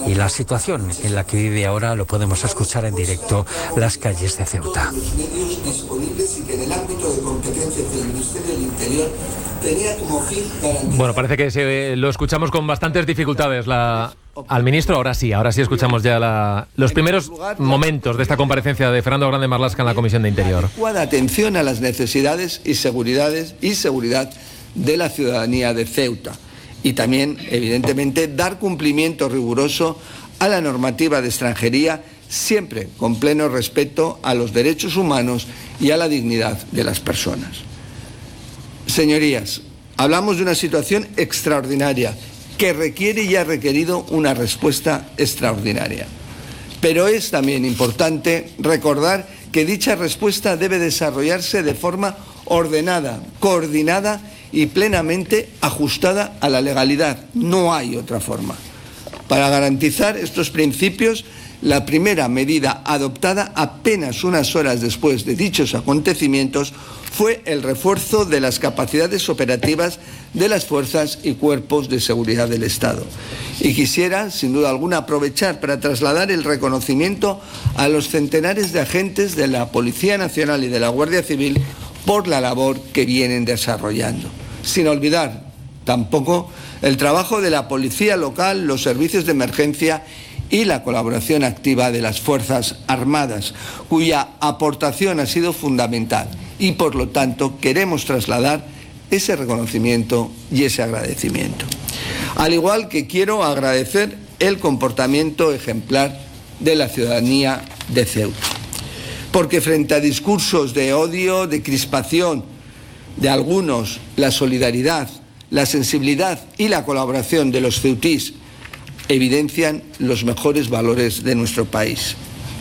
y la situación en la que vive ahora lo podemos escuchar en directo las calles de Ceuta. Los medios disponibles y que en el ámbito de competencias del Ministerio del Interior tenía como fin garantizar... Bueno, parece que lo escuchamos con bastantes dificultades al ministro. Ahora sí escuchamos ya los primeros momentos de esta comparecencia de Fernando Grande Marlaska en la Comisión de Interior. Adecuada atención a las necesidades y seguridad de la ciudadanía de Ceuta. Y también, evidentemente, dar cumplimiento riguroso a la normativa de extranjería, siempre con pleno respeto a los derechos humanos y a la dignidad de las personas. Señorías, hablamos de una situación extraordinaria que requiere y ha requerido una respuesta extraordinaria. Pero es también importante recordar que dicha respuesta debe desarrollarse de forma ordenada, coordinada y plenamente ajustada a la legalidad. No hay otra forma. Para garantizar estos principios, la primera medida adoptada apenas unas horas después de dichos acontecimientos fue el refuerzo de las capacidades operativas de las fuerzas y cuerpos de seguridad del Estado. Y quisiera, sin duda alguna, aprovechar para trasladar el reconocimiento a los centenares de agentes de la Policía Nacional y de la Guardia Civil por la labor que vienen desarrollando. Sin olvidar tampoco el trabajo de la policía local, los servicios de emergencia y la colaboración activa de las Fuerzas Armadas, cuya aportación ha sido fundamental y, por lo tanto, queremos trasladar ese reconocimiento y ese agradecimiento. Al igual que quiero agradecer el comportamiento ejemplar de la ciudadanía de Ceuta, porque frente a discursos de odio, de crispación de algunos, la solidaridad, la sensibilidad y la colaboración de los ceutís evidencian los mejores valores de nuestro país.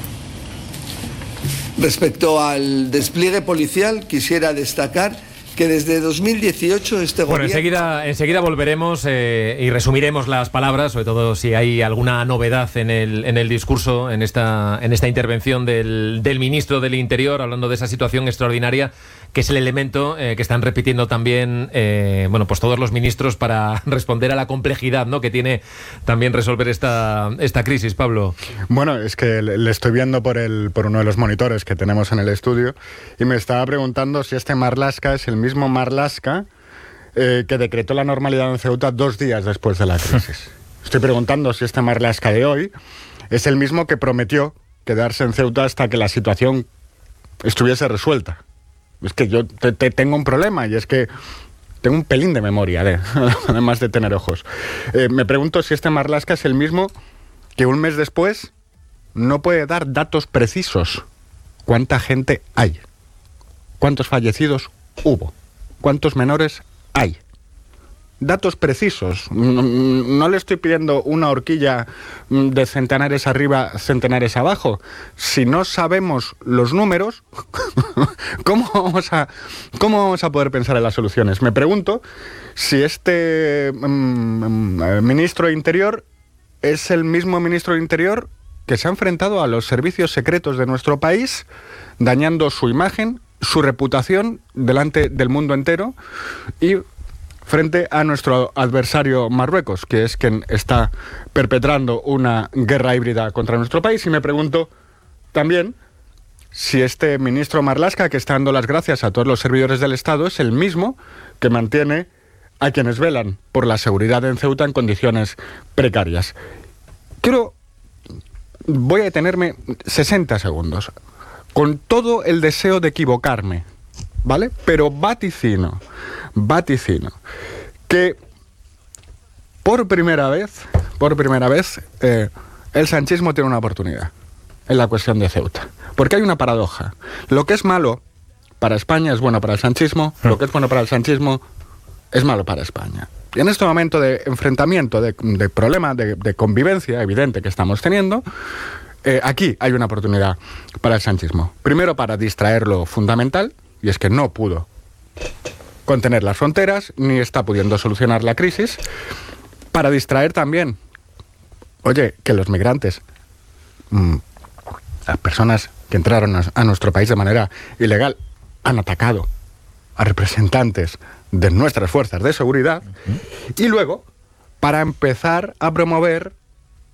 Respecto al despliegue policial, quisiera destacar que desde 2018 este gobierno... Bueno, enseguida volveremos y resumiremos las palabras, sobre todo si hay alguna novedad en el discurso, en esta intervención del ministro del Interior, hablando de esa situación extraordinaria, que es el elemento que están repitiendo también pues todos los ministros para responder a la complejidad, ¿no?, que tiene también resolver esta crisis. Pablo. Bueno, es que le estoy viendo por uno de los monitores que tenemos en el estudio y me estaba preguntando si este Marlaska es el mismo Marlaska que decretó la normalidad en Ceuta 2 días después de la crisis. Estoy preguntando si este Marlaska de hoy es el mismo que prometió quedarse en Ceuta hasta que la situación estuviese resuelta. Es que yo tengo un problema y es que tengo un pelín de memoria, además de tener ojos. Me pregunto si este Marlaska es el mismo que un mes después no puede dar datos precisos. ¿Cuánta gente hay? ¿Cuántos fallecidos hubo? ¿Cuántos menores hay? Datos precisos. No le estoy pidiendo una horquilla de centenares arriba, centenares abajo. Si no sabemos los números, ¿cómo vamos a poder pensar en las soluciones? Me pregunto si este ministro de Interior es el mismo ministro de Interior que se ha enfrentado a los servicios secretos de nuestro país, dañando su imagen, su reputación delante del mundo entero y frente a nuestro adversario Marruecos, que es quien está perpetrando una guerra híbrida contra nuestro país. Y me pregunto también si este ministro Marlaska, que está dando las gracias a todos los servidores del Estado, es el mismo que mantiene a quienes velan por la seguridad en Ceuta en condiciones precarias. Voy a detenerme 60 segundos, con todo el deseo de equivocarme, ¿vale? Pero vaticino que por primera vez, el sanchismo tiene una oportunidad en la cuestión de Ceuta. Porque hay una paradoja. Lo que es malo para España es bueno para el sanchismo, lo que es bueno para el sanchismo es malo para España. Y en este momento de enfrentamiento, de problema, de convivencia evidente que estamos teniendo, aquí hay una oportunidad para el sanchismo. Primero, para distraer lo fundamental, y es que no pudo contener las fronteras, ni está pudiendo solucionar la crisis. Para distraer también, que los migrantes, las personas que entraron a nuestro país de manera ilegal, han atacado a representantes de nuestras fuerzas de seguridad. Y luego, para empezar a promover